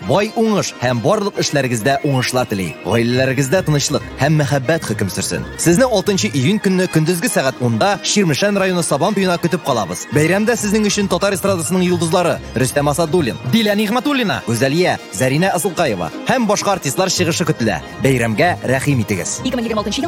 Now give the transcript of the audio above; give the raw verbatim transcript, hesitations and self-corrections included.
бай уңыш һәм барлык эшләрегездә уңышлар тели. Гаиләләрегездә тынычлык һәм мәхәббәт хөкем сөрсен. Сезне алтынчы июнь көнне көндезге сәгать онда Ширмешән районы Сабан туена көтеп калабыз. Бәйрәмдә сезнең өчен татар эстрадасының йолдызлары Рөстәм Асадуллин, Дилә Нигъмәтуллина, Үзәлия, Зарина Асылкаева һәм башка артистлар чыгышы көтелә. Бәйрәмгә рәхим итегез. ике мең егерме алтынчы